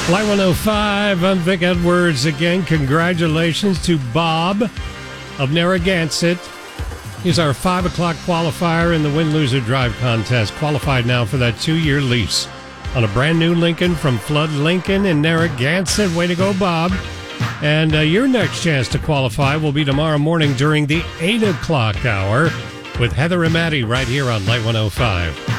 Light 105, I'm Vic Edwards again. Congratulations to Bob of Narragansett. He's our 5 o'clock qualifier in the Win-Loser Drive contest. Qualified now for that 2-year lease on a brand new Lincoln from Flood Lincoln in Narragansett. Way to go, Bob. And your next chance to qualify will be tomorrow morning during the 8 o'clock hour with Heather and Maddie right here on Light 105.